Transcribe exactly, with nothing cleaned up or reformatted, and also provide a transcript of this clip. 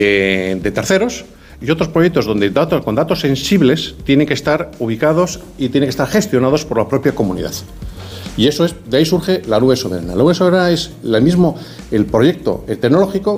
eh, de terceros, y otros proyectos donde datos, con datos sensibles tienen que estar ubicados y tienen que estar gestionados por la propia comunidad. Y eso es, de ahí surge la nube soberana. La nube soberana es el mismo, el proyecto el tecnológico